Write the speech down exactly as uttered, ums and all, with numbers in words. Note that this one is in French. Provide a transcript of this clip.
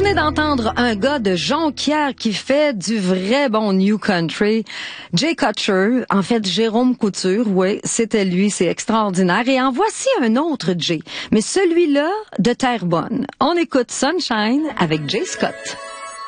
venez d'entendre un gars de Jonquière qui fait du vrai bon New Country. Jay Kutcher, en fait Jérôme Couture, oui, c'était lui, c'est extraordinaire. Et en voici un autre Jay, mais celui-là de Terrebonne. On écoute Sunshine avec Jay Scott.